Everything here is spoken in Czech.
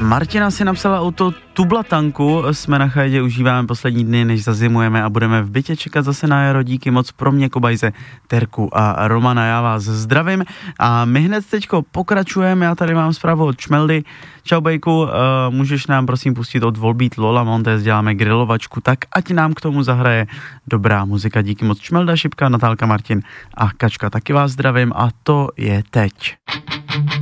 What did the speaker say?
Martina si napsala auto Tublatanku, jsme na chajdě, užíváme poslední dny, než zazimujeme a budeme v bytě čekat zase na jaro, díky moc pro mě, Kobajze, Terku a Romana, já vás zdravím a my hned teďko pokračujeme, já tady mám zprávu od Čmeldy. Čau Bejku, můžeš nám prosím pustit od Volbeat Lola Montez, děláme grilovačku, tak ať nám k tomu zahraje dobrá muzika, díky moc Čmelda, Šipka, Natálka, Martin a Kačka, taky vás zdravím a to je teď.